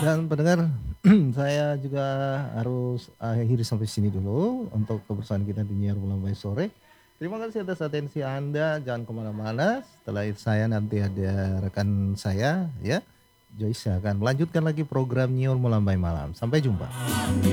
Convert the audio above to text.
Dan pendengar, saya juga harus akhiri sampai sini dulu untuk kebersamaan kita di Nyiar Melambai Sore. Terima kasih atas atensi Anda, jangan kemana-mana. Setelah itu saya nanti ada rekan saya ya, Joyce akan melanjutkan lagi program Nyiar Melambai Malam. Sampai jumpa.